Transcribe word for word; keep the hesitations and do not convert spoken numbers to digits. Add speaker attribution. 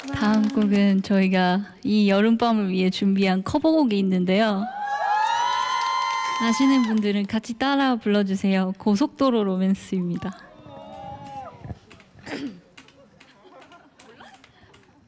Speaker 1: 다음 곡은 저희가 이 여름밤을 위해 준비한 커버곡이 있는데요. 아시는 분들은 같이 따라 불러주세요. 고속도로 로맨스입니다.